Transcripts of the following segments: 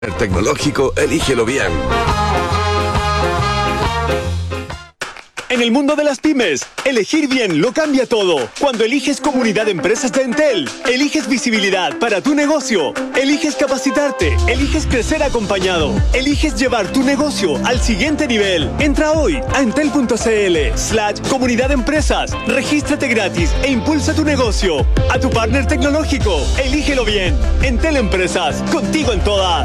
El tecnológico, elígelo bien. En el mundo de las pymes, elegir bien lo cambia todo. Cuando eliges Comunidad de Empresas de Entel, eliges visibilidad para tu negocio, eliges capacitarte, eliges crecer acompañado, eliges llevar tu negocio al siguiente nivel. Entra hoy a entel.cl/comunidad de empresas, regístrate gratis e impulsa tu negocio. A tu partner tecnológico, elígelo bien. Entel Empresas, contigo en todas.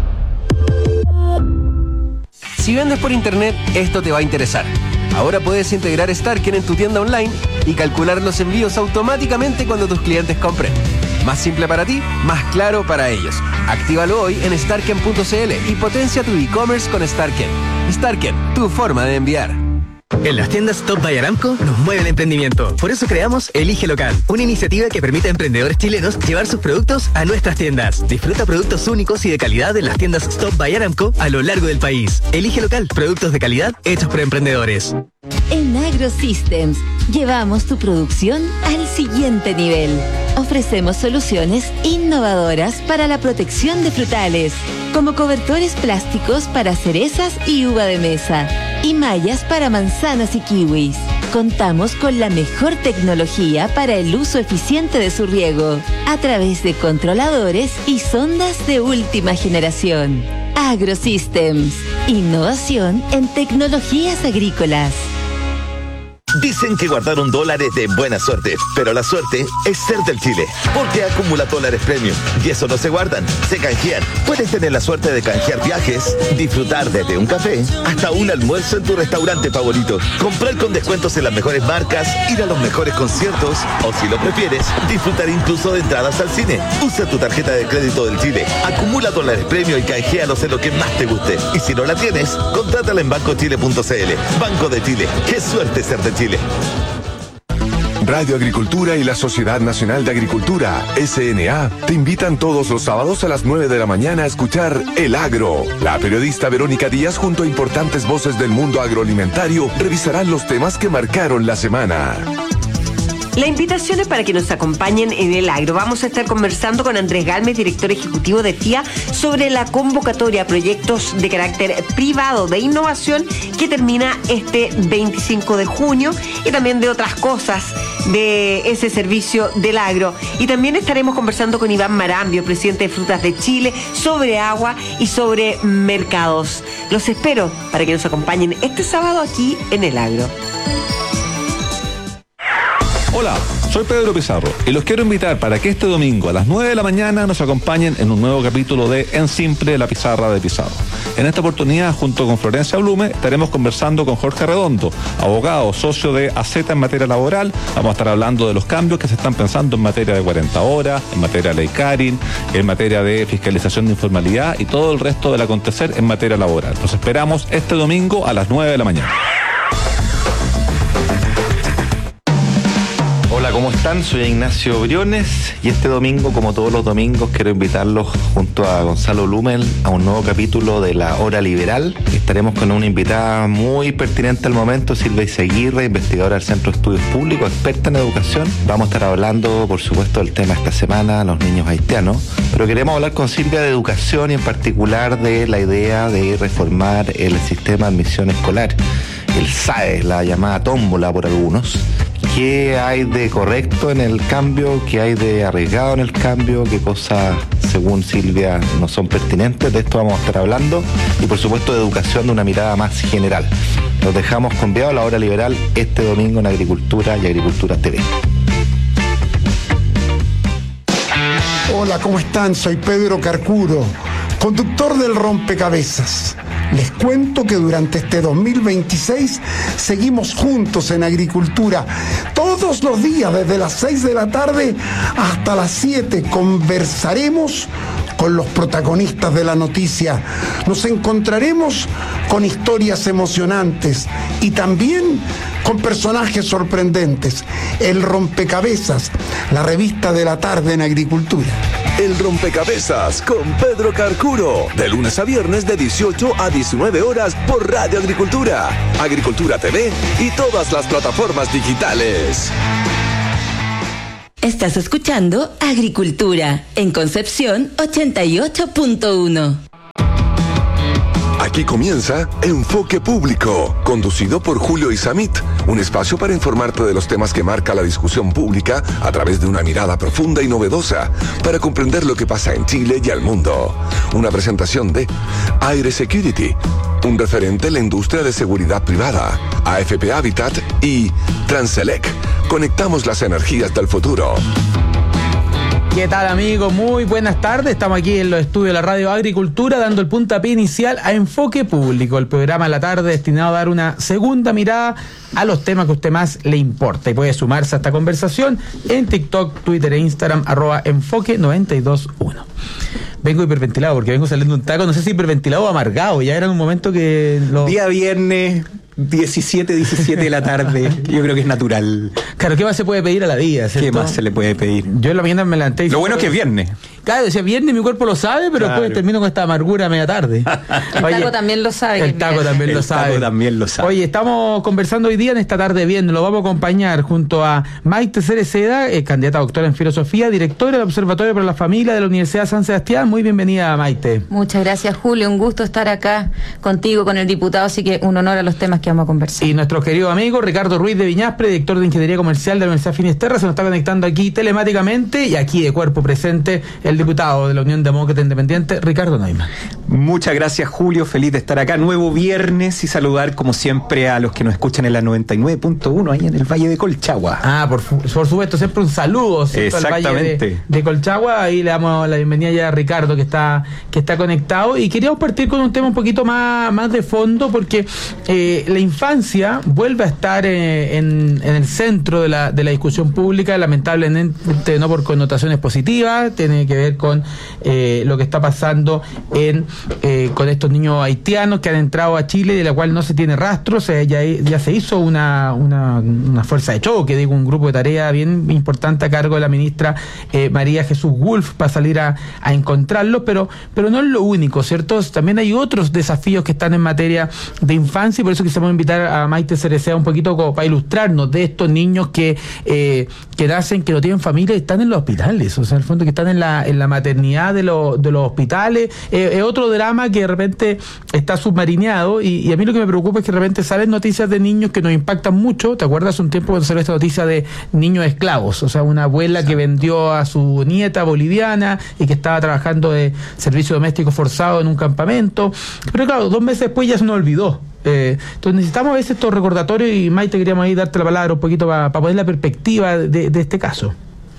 Si vendes por internet, esto te va a interesar. Ahora puedes integrar Starken en tu tienda online y calcular los envíos automáticamente cuando tus clientes compren. Más simple para ti, más claro para ellos. Actívalo hoy en starken.cl y potencia tu e-commerce con Starken. Starken, tu forma de enviar. En las tiendas Top by Aramco nos mueve el emprendimiento. Por eso creamos Elige Local, una iniciativa que permite a emprendedores chilenos llevar sus productos a nuestras tiendas. Disfruta productos únicos y de calidad en las tiendas Top by Aramco a lo largo del país. Elige Local, productos de calidad hechos por emprendedores. En AgroSystems llevamos tu producción al siguiente nivel. Ofrecemos soluciones innovadoras para la protección de frutales, como cobertores plásticos para cerezas y uva de mesa, y mallas para manzanas y kiwis. Contamos con la mejor tecnología para el uso eficiente de su riego, a través de controladores y sondas de última generación. AgroSystems, innovación en tecnologías agrícolas. Dicen que guardaron dólares de buena suerte, pero la suerte es ser del Chile, porque acumula dólares premium y eso no se guardan, se canjean. Puedes tener la suerte de canjear viajes, disfrutar desde un café hasta un almuerzo en tu restaurante favorito, comprar con descuentos en las mejores marcas, ir a los mejores conciertos o, si lo prefieres, disfrutar incluso de entradas al cine. Usa tu tarjeta de crédito del Chile, acumula dólares premium y canjealos en lo que más te guste. Y si no la tienes, contrátala en bancochile.cl. Banco de Chile, qué suerte ser de Chile. Radio Agricultura y la Sociedad Nacional de Agricultura, SNA, te invitan todos los sábados a las 9 de la mañana a escuchar El Agro. La periodista Verónica Díaz junto a importantes voces del mundo agroalimentario revisarán los temas que marcaron la semana. La invitación es para que nos acompañen en El Agro. Vamos a estar conversando con Andrés Galmes, director ejecutivo de FIA, sobre la convocatoria a proyectos de carácter privado de innovación que termina este 25 de junio y también de otras cosas de ese servicio del agro. Y también estaremos conversando con Iván Marambio, presidente de Frutas de Chile, sobre agua y sobre mercados. Los espero para que nos acompañen este sábado aquí en El Agro. Hola, soy Pedro Pizarro y los quiero invitar para que este domingo a las 9 de la mañana nos acompañen en un nuevo capítulo de En Simple, la pizarra de Pizarro. En esta oportunidad, junto con Florencia Blume, estaremos conversando con Jorge Redondo, abogado, socio de AZ en materia laboral. Vamos a estar hablando de los cambios que se están pensando en materia de 40 horas, en materia de ley Carin, en materia de fiscalización de informalidad y todo el resto del acontecer en materia laboral. Los esperamos este domingo a las 9 de la mañana. Hola, ¿cómo están? Soy Ignacio Briones y este domingo, como todos los domingos, quiero invitarlos junto a Gonzalo Blumel a un nuevo capítulo de La Hora Liberal. Estaremos con una invitada muy pertinente al momento, Silvia Izaguirre, investigadora del Centro de Estudios Públicos, experta en educación. Vamos a estar hablando, por supuesto, del tema esta semana, los niños haitianos, pero queremos hablar con Silvia de educación y en particular de la idea de reformar el sistema de admisión escolar, el SAE, la llamada tómbola por algunos. ¿Qué hay de correcto en el cambio? ¿Qué hay de arriesgado en el cambio? ¿Qué cosas, según Silvia, no son pertinentes? De esto vamos a estar hablando. Y por supuesto de educación de una mirada más general. Los dejamos conviados a La Hora Liberal este domingo en Agricultura y Agricultura TV. Hola, ¿cómo están? Soy Pedro Carcuro, conductor del Rompecabezas. Les cuento que durante este 2026 seguimos juntos en Agricultura. Todos los días, desde las 6 de la tarde hasta las 7, conversaremos con los protagonistas de la noticia. Nos encontraremos con historias emocionantes y también con personajes sorprendentes. El Rompecabezas, la revista de la tarde en Agricultura. El Rompecabezas con Pedro Carcuro, de lunes a viernes de 18 a 19 horas por Radio Agricultura, Agricultura TV y todas las plataformas digitales. Estás escuchando Agricultura en Concepción 88.1. Aquí comienza Enfoque Público, conducido por Julio Isamit, un espacio para informarte de los temas que marca la discusión pública a través de una mirada profunda y novedosa para comprender lo que pasa en Chile y al mundo. Una presentación de Aire Security, un referente en la industria de seguridad privada, AFP Habitat y Transelec. Conectamos las energías del futuro. ¿Qué tal, amigos? Muy buenas tardes. Estamos aquí en los estudios de la Radio Agricultura dando el puntapié inicial a Enfoque Público, el programa de la tarde destinado a dar una segunda mirada a los temas que a usted más le importa. Y puede sumarse a esta conversación en TikTok, Twitter e Instagram, @enfoque921. Vengo hiperventilado porque vengo saliendo un taco, no sé si hiperventilado o amargado. Ya era un momento que... Día viernes, 17 de la tarde. Yo creo que es natural. Claro, ¿qué más se puede pedir a la vida? ¿Cierto? ¿Qué más se le puede pedir? Yo en la mañana me levanté y... Lo bueno es que es viernes. Claro, decía viernes, mi cuerpo lo sabe, pero claro, después termino con esta amargura media tarde. El taco también lo sabe. El taco también lo sabe. El taco también lo sabe. Oye, estamos conversando hoy día en esta tarde viernes. Lo vamos a acompañar junto a Maite Cereceda, candidata a doctora en filosofía, directora del Observatorio para la Familia de la Universidad de San Sebastián. Muy bienvenida, Maite. Muchas gracias, Julio. Un gusto estar acá contigo, con el diputado, así que un honor a los temas que vamos a conversar. Y nuestro querido amigo Ricardo Ruiz de Viñaspre, director de Ingeniería Comercial de la Universidad Finisterra, se nos está conectando aquí telemáticamente y aquí de cuerpo presente el diputado de la Unión Demócrata Independiente, Ricardo Neumann. Muchas gracias, Julio. Feliz de estar acá. Nuevo viernes y saludar, como siempre, a los que nos escuchan en la 99.1 ahí en el Valle de Colchagua. Por supuesto, siempre un saludo, ¿cierto? Al Valle de Colchagua. Ahí le damos la bienvenida ya a Ricardo que está conectado. Y queríamos partir con un tema un poquito más de fondo porque la infancia vuelve a estar en el centro de la discusión pública, lamentablemente no por connotaciones positivas, tiene que ver con lo que está pasando con estos niños haitianos que han entrado a Chile y de la cual no se tiene rastro. Ya se hizo una fuerza de choque, un grupo de tarea bien importante a cargo de la ministra María Jesús Wolf para salir a encontrarlos, pero no es lo único, ¿cierto? También hay otros desafíos que están en materia de infancia y por eso quisimos invitar a Maite Cereceda un poquito como para ilustrarnos de estos niños que nacen, que no tienen familia y están en los hospitales, o sea, en el fondo que están en la maternidad de los hospitales. Es otro drama que de repente está submarineado y a mí lo que me preocupa es que de repente salen noticias de niños que nos impactan mucho. ¿Te acuerdas un tiempo cuando salió esta noticia de niños esclavos? O sea, una abuela que vendió a su nieta boliviana y que estaba trabajando de servicio doméstico forzado en un campamento, pero claro, 2 meses después ya se nos olvidó. Entonces necesitamos a veces estos recordatorios y Maite, queríamos ahí darte la palabra un poquito para poner la perspectiva de este caso.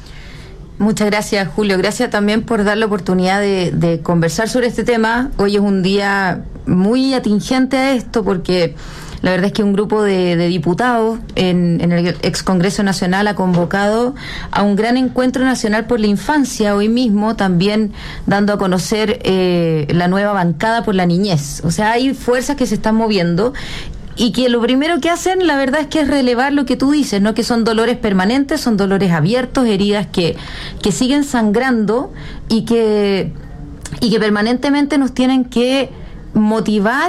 Muchas gracias, Julio. Gracias también por dar la oportunidad de conversar sobre este tema. Hoy es un día muy atingente a esto porque la verdad es que un grupo de diputados en el ex Congreso Nacional ha convocado a un gran encuentro nacional por la infancia hoy mismo, también dando a conocer la nueva bancada por la niñez. O sea, hay fuerzas que se están moviendo y que lo primero que hacen, la verdad es que es relevar lo que tú dices, ¿no? Que son dolores permanentes, son dolores abiertos, heridas que siguen sangrando y que permanentemente nos tienen que motivar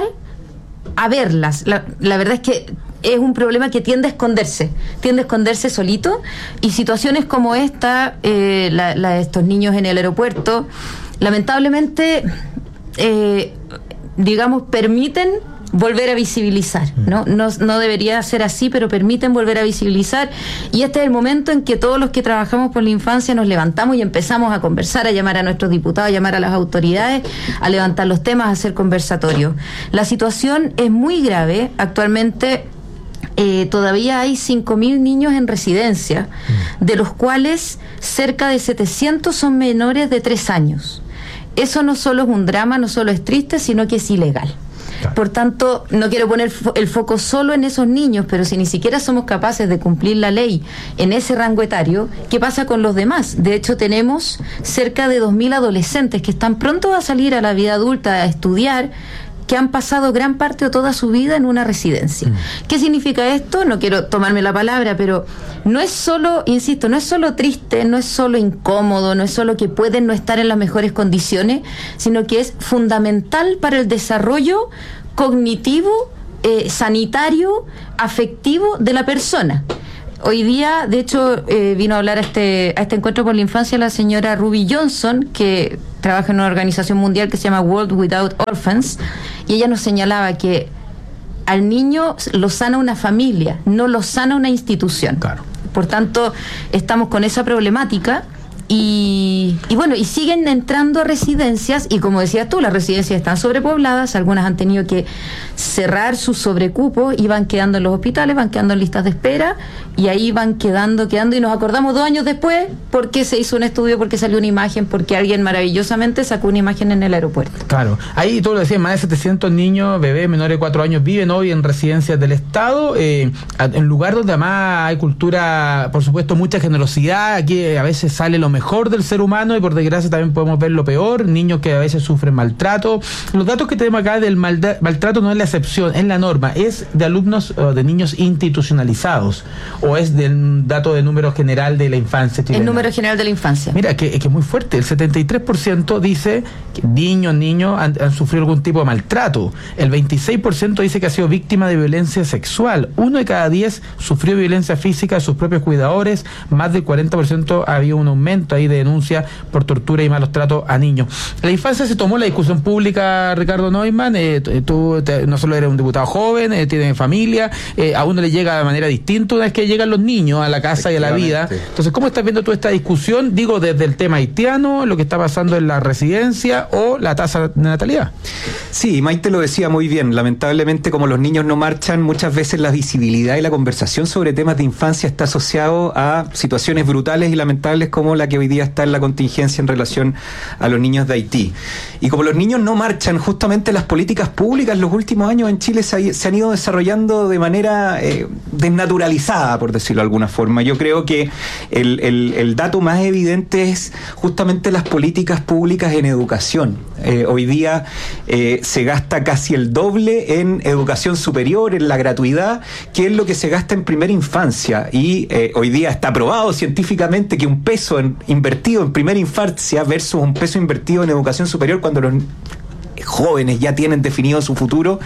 a verlas. La verdad es que es un problema que tiende a esconderse solito, y situaciones como esta, la de estos niños en el aeropuerto, lamentablemente, permiten volver a visibilizar, ¿no? No debería ser así, pero permiten volver a visibilizar, y este es el momento en que todos los que trabajamos por la infancia nos levantamos y empezamos a conversar, a llamar a nuestros diputados, a llamar a las autoridades, a levantar los temas, a hacer conversatorios. La situación es muy grave. Actualmente todavía hay 5.000 niños en residencia, de los cuales cerca de 700 son menores de 3 años. Eso no solo es un drama, no solo es triste, sino que es ilegal. Por tanto, no quiero poner el foco solo en esos niños, pero si ni siquiera somos capaces de cumplir la ley en ese rango etario, ¿qué pasa con los demás? De hecho, tenemos cerca de 2.000 adolescentes que están prontos a salir a la vida adulta a estudiar, que han pasado gran parte o toda su vida en una residencia. ¿Qué significa esto? No quiero tomarme la palabra, pero no es solo, insisto, no es solo triste, no es solo incómodo, no es solo que pueden no estar en las mejores condiciones, sino que es fundamental para el desarrollo cognitivo, sanitario, afectivo de la persona. Hoy día, de hecho, vino a hablar a este encuentro por la infancia la señora Ruby Johnson, que trabaja en una organización mundial que se llama World Without Orphans, y ella nos señalaba que al niño lo sana una familia, no lo sana una institución. Claro. Por tanto, estamos con esa problemática. Y bueno, y siguen entrando residencias, y como decías tú, las residencias están sobrepobladas, algunas han tenido que cerrar sus sobrecupos y van quedando en los hospitales, van quedando en listas de espera, y ahí van quedando, y nos acordamos 2 años después porque se hizo un estudio, porque salió una imagen, porque alguien maravillosamente sacó una imagen en el aeropuerto. Claro, ahí tú lo decías, más de 700 niños, bebés menores de 4 años viven hoy en residencias del Estado, en lugar donde además hay cultura, por supuesto, mucha generosidad. Aquí a veces sale lo mejor del ser humano, y por desgracia también podemos ver lo peor, niños que a veces sufren maltrato. Los datos que tenemos acá del maltrato no es la excepción, es la norma, es de alumnos o de niños institucionalizados, o es del dato de número general de la infancia chilena. El número general de la infancia. Mira, que es muy fuerte, el 73% dice que niños han sufrido algún tipo de maltrato, el 26% dice que ha sido víctima de violencia sexual, 1 de cada 10 sufrió violencia física de sus propios cuidadores, más del 40% ha habido un aumento ahí de denuncia por tortura y malos tratos a niños. La infancia se tomó la discusión pública, Ricardo Neumann, tú no solo eres un diputado joven, tienes familia, a uno le llega de manera distinta una vez que llegan los niños a la casa y a la vida. Entonces, ¿cómo estás viendo tú esta discusión? Digo, desde el tema haitiano, lo que está pasando en la residencia o la tasa de natalidad. Sí, Maite lo decía muy bien. Lamentablemente, como los niños no marchan, muchas veces la visibilidad y la conversación sobre temas de infancia está asociado a situaciones brutales y lamentables como la que hoy día está en la contingencia en relación a los niños de Haití. Y como los niños no marchan, justamente las políticas públicas los últimos años en Chile se han ido desarrollando de manera desnaturalizada, por decirlo de alguna forma. Yo creo que el dato más evidente es justamente las políticas públicas en educación. Hoy día se gasta casi el doble en educación superior, en la gratuidad, que es lo que se gasta en primera infancia. Y hoy día está probado científicamente que un peso invertido en primera infancia versus un peso invertido en educación superior, cuando los jóvenes ya tienen definido su futuro,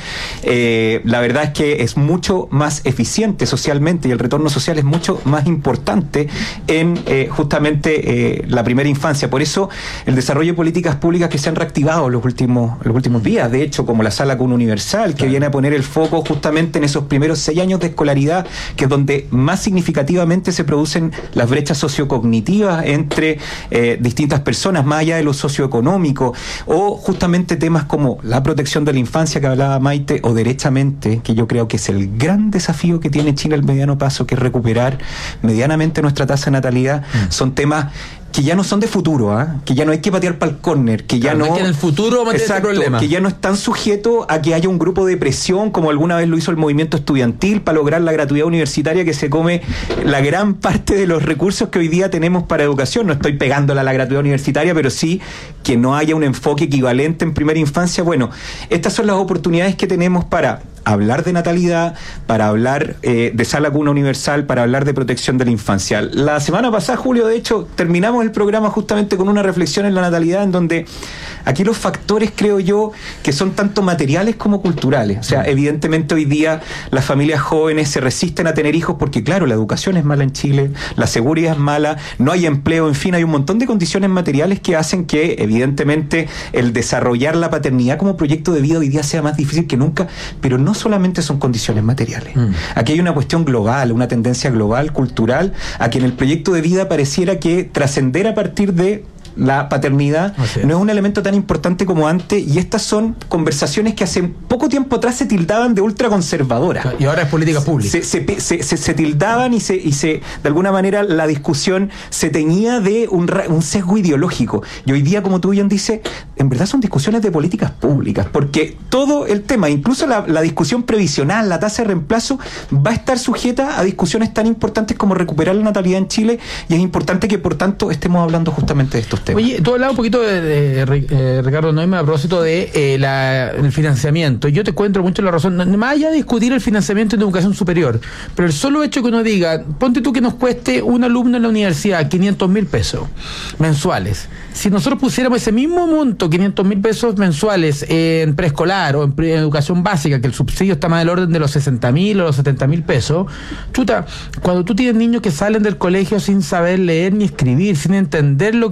la verdad es que es mucho más eficiente socialmente, y el retorno social es mucho más importante en justamente la primera infancia. Por eso el desarrollo de políticas públicas que se han reactivado los últimos días, de hecho, como la Sala Cuna Universal, que viene a poner el foco justamente en esos primeros 6 años de escolaridad, que es donde más significativamente se producen las brechas sociocognitivas entre distintas personas, más allá de lo socioeconómico, o justamente temas como la protección de la infancia que hablaba Maite, o derechamente, que yo creo que es el gran desafío que tiene Chile al mediano plazo, que es recuperar medianamente nuestra tasa de natalidad. Son temas que ya no son de futuro, que ya no hay que patear para el córner, que ya no... que en el futuro va a tener este problema. Que ya no están sujetos a que haya un grupo de presión, como alguna vez lo hizo el movimiento estudiantil, para lograr la gratuidad universitaria, que se come la gran parte de los recursos que hoy día tenemos para educación. No estoy pegándola a la gratuidad universitaria, pero sí que no haya un enfoque equivalente en primera infancia. Bueno, estas son las oportunidades que tenemos para hablar de natalidad, para hablar de Sala Cuna Universal, para hablar de protección de la infancia. La semana pasada, Julio, de hecho, terminamos el programa justamente con una reflexión en la natalidad, en donde aquí los factores, creo yo, que son tanto materiales como culturales. O sea, evidentemente hoy día las familias jóvenes se resisten a tener hijos porque, claro, la educación es mala en Chile, la seguridad es mala, no hay empleo, en fin, hay un montón de condiciones materiales que hacen que, evidentemente, el desarrollar la paternidad como proyecto de vida hoy día sea más difícil que nunca, pero no solamente son condiciones materiales. Aquí hay una cuestión global, una tendencia global, cultural, a que en el proyecto de vida pareciera que trascender a partir de la paternidad no es un elemento tan importante como antes, y estas son conversaciones que hace poco tiempo atrás se tildaban de ultraconservadoras. Y ahora es política pública. Se tildaban y de alguna manera la discusión se teñía de un sesgo ideológico. Y hoy día, como tú bien dices, en verdad son discusiones de políticas públicas, porque todo el tema, incluso la discusión previsional, la tasa de reemplazo, va a estar sujeta a discusiones tan importantes como recuperar la natalidad en Chile, y es importante que, por tanto, estemos hablando justamente de estos temas. Oye, tú hablabas un poquito de Ricardo Neumann a propósito de el financiamiento. Yo te encuentro mucho la razón, más allá de discutir el financiamiento en educación superior, pero el solo hecho que uno diga, ponte tú que nos cueste un alumno en la universidad 500.000 pesos mensuales. Si nosotros pusiéramos ese mismo monto, 500.000 pesos mensuales, en preescolar o en educación básica, que el subsidio está más del orden de los 60.000 o los 70.000 pesos, chuta, cuando tú tienes niños que salen del colegio sin saber leer ni escribir, sin entender lo que leen,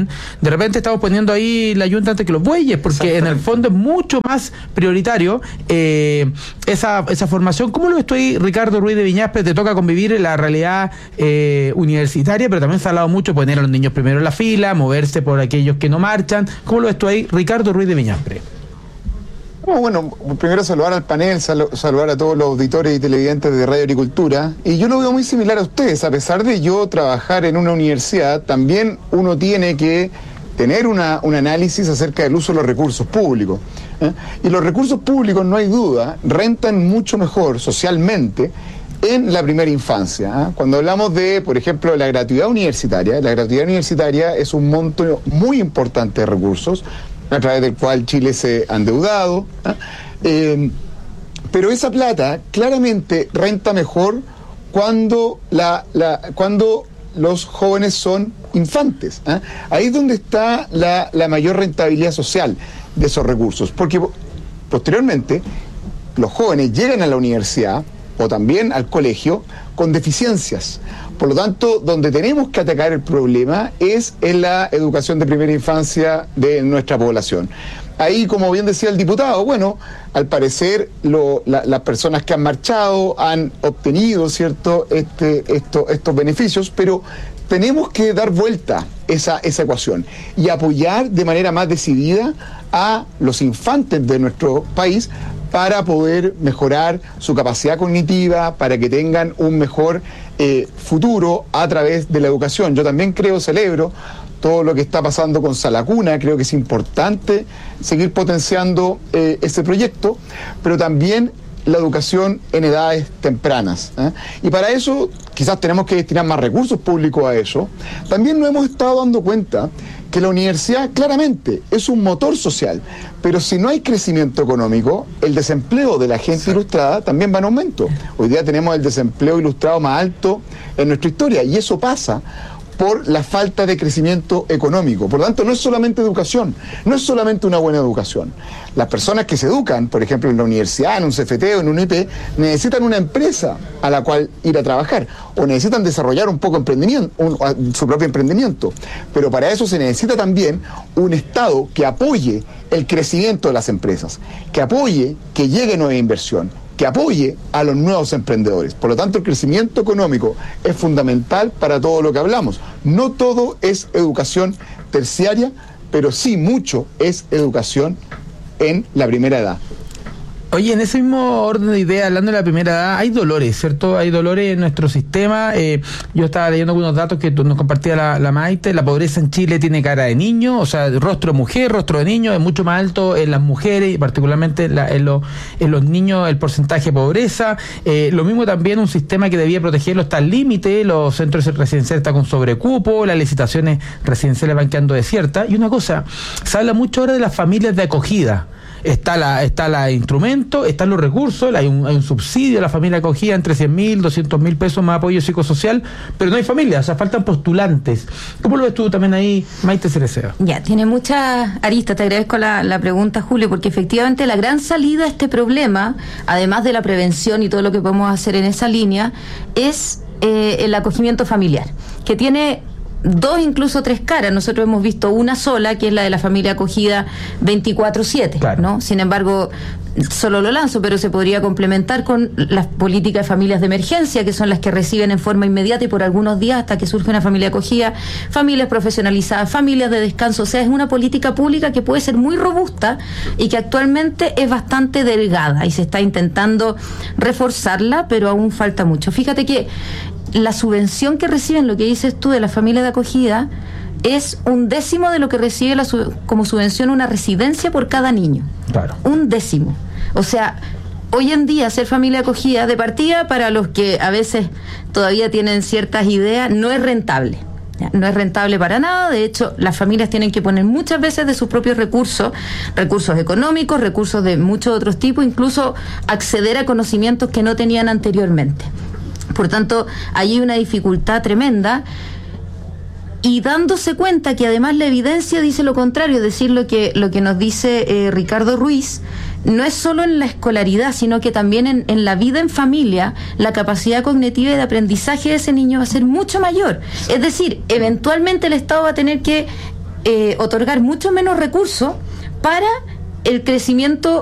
bien, de repente estamos poniendo ahí la yunta antes que los bueyes, porque en el fondo es mucho más prioritario esa formación. ¿Cómo lo ves tú ahí, Ricardo Ruiz de Viñaspre? Te toca convivir en la realidad universitaria, pero también se ha hablado mucho de poner a los niños primero en la fila, moverse por aquellos que no marchan. ¿Cómo lo ves tú ahí, Ricardo Ruiz de Viñaspre? Bueno, primero saludar al panel, saludar a todos los auditores y televidentes de Radio Agricultura. Y yo lo veo muy similar a ustedes. A pesar de yo trabajar en una universidad, también uno tiene que tener un análisis acerca del uso de los recursos públicos. Y los recursos públicos, no hay duda, rentan mucho mejor socialmente en la primera infancia. Cuando hablamos de, por ejemplo, la gratuidad universitaria es un monto muy importante de recursos, a través del cual Chile se ha endeudado, pero esa plata claramente renta mejor cuando los jóvenes son infantes. Ahí es donde está la mayor rentabilidad social de esos recursos, porque posteriormente los jóvenes llegan a la universidad o también al colegio con deficiencias. Por lo tanto, donde tenemos que atacar el problema es en la educación de primera infancia de nuestra población. Ahí, como bien decía el diputado, bueno, al parecer las personas que han marchado han obtenido, ¿cierto?, estos beneficios, pero tenemos que dar vuelta esa ecuación y apoyar de manera más decidida a los infantes de nuestro país para poder mejorar su capacidad cognitiva, para que tengan un mejor futuro a través de la educación. Yo también celebro todo lo que está pasando con Sala Cuna. Creo que es importante seguir potenciando ese proyecto, pero también la educación en edades tempranas. Y para eso quizás tenemos que destinar más recursos públicos a eso. También nos hemos estado dando cuenta que la universidad claramente es un motor social, pero si no hay crecimiento económico, el desempleo de la gente ilustrada también va en aumento. Hoy día tenemos el desempleo ilustrado más alto en nuestra historia, y eso pasa por la falta de crecimiento económico. Por lo tanto, no es solamente educación, no es solamente una buena educación. Las personas que se educan, por ejemplo, en la universidad, en un CFT o en un IP, necesitan una empresa a la cual ir a trabajar, o necesitan desarrollar un poco su propio emprendimiento. Pero para eso se necesita también un Estado que apoye el crecimiento de las empresas, que apoye que llegue nueva inversión, que apoye a los nuevos emprendedores. Por lo tanto, el crecimiento económico es fundamental para todo lo que hablamos. No todo es educación terciaria, pero sí mucho es educación en la primera edad. Oye, en ese mismo orden de idea, hablando de la primera edad, hay dolores, ¿cierto? Hay dolores en nuestro sistema. Yo estaba leyendo algunos datos que nos compartía la Maite. La pobreza en Chile tiene cara de niño, o sea, rostro de mujer, rostro de niño, es mucho más alto en las mujeres y particularmente en los niños el porcentaje de pobreza. Lo mismo también un sistema que debía protegerlo está al límite, los centros residenciales están con sobrecupo, las licitaciones residenciales van quedando desiertas. Y una cosa, se habla mucho ahora de las familias de acogida. Está la instrumento, están los recursos, hay un subsidio a la familia acogida entre 100.000, 200.000 pesos más apoyo psicosocial, pero no hay familia, o sea, faltan postulantes. ¿Cómo lo ves tú también ahí, Maite Cereceda? Ya, tiene muchas aristas, te agradezco la pregunta, Julio, porque efectivamente la gran salida a este problema, además de la prevención y todo lo que podemos hacer en esa línea, es el acogimiento familiar, que tiene 2, incluso 3 caras. Nosotros hemos visto una sola, que es la de la familia acogida 24/7, claro, ¿no? Sin embargo, solo lo lanzo, pero se podría complementar con las políticas de familias de emergencia, que son las que reciben en forma inmediata y por algunos días hasta que surge una familia acogida, familias profesionalizadas, familias de descanso. O sea, es una política pública que puede ser muy robusta y que actualmente es bastante delgada y se está intentando reforzarla, pero aún falta mucho. Fíjate que la subvención que reciben, lo que dices tú de la familia de acogida, es 1/10 de lo que recibe como subvención una residencia por cada niño. Claro. 1/10. O sea, hoy en día ser familia acogida de partida, para los que a veces todavía tienen ciertas ideas, no es rentable. No es rentable para nada. De hecho, las familias tienen que poner muchas veces de sus propios recursos económicos, recursos de muchos otros tipos, incluso acceder a conocimientos que no tenían anteriormente. Por tanto, hay una dificultad tremenda, y dándose cuenta que además la evidencia dice lo contrario, es decir, lo que nos dice Ricardo Ruiz, no es solo en la escolaridad, sino que también en la vida en familia, la capacidad cognitiva y de aprendizaje de ese niño va a ser mucho mayor. Es decir, eventualmente el Estado va a tener que otorgar mucho menos recursos para el crecimiento